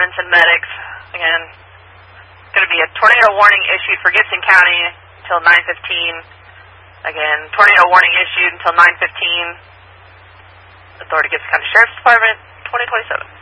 departments and medics. Again, going to be a tornado warning issued for Gibson County until 9:15. Again, tornado warning issued until 9:15. Authority Gibson County Sheriff's Department, 2027.